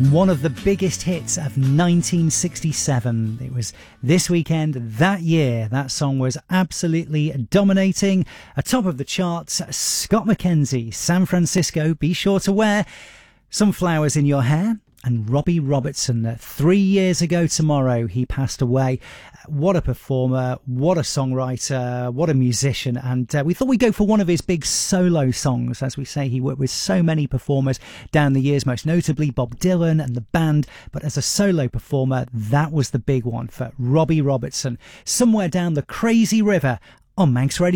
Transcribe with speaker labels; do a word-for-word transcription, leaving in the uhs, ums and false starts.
Speaker 1: One of the biggest hits of nineteen sixty-seven. It was this weekend, that year, that song was absolutely dominating. Atop of the charts, Scott McKenzie, San Francisco, Be Sure to Wear Some Flowers in Your Hair. And Robbie Robertson, three years ago tomorrow, he passed away. What a performer, what a songwriter, what a musician. And uh, we thought we'd go for one of his big solo songs. As we say, he worked with so many performers down the years, most notably Bob Dylan and the band. But as a solo performer, that was the big one for Robbie Robertson. Somewhere Down the Crazy River on Manx Radio.